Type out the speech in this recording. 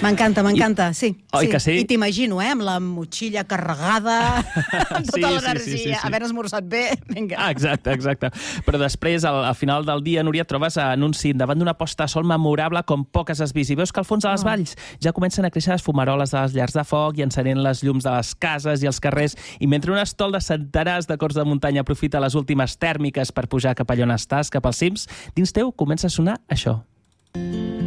M'encanta, sí. Oi que sí? I t'imagino, amb la motxilla carregada, amb tota l'energia, havent esmorzat bé, vinga. Exacte. Però després, al final del dia, Núria, et trobes en un cim, davant d'una posta de sol memorable com poques has vist. I veus que al fons de les valls ja comencen a créixer les fumaroles de les llars de foc i encenent les llums de les cases i els carrers. I mentre un estol de centenars de cors de muntanya aprofita les últimes tèrmiques per pujar cap allà on estàs, cap als cims, dins teu comença a sonar això.